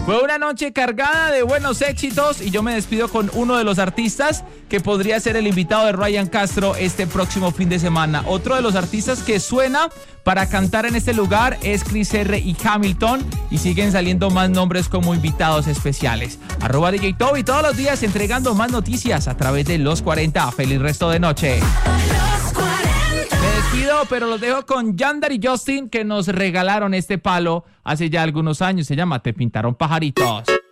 Fue una noche cargada de buenos éxitos y yo me despido con uno de los artistas que podría ser el invitado de Ryan Castro este próximo fin de semana. Otro de los artistas que suena para cantar en este lugar es Chris R. y Hamilton, y siguen saliendo más nombres como invitados especiales. @DJ Toby todos los días entregando más noticias a través de Los 40. Feliz resto de noche. Me despido, pero los dejo con Yandar y Justin, que nos regalaron este palo hace ya algunos años. Se llama Te Pintaron Pajaritos.